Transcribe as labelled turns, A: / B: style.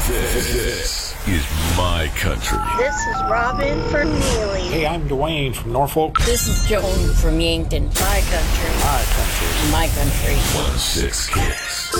A: This is my country.
B: This is Robin from Neely.
C: Hey, I'm Dwayne from Norfolk.
D: This is Joan from Yankton.
B: My country.
C: My country.
D: My country.
A: 106 Kids.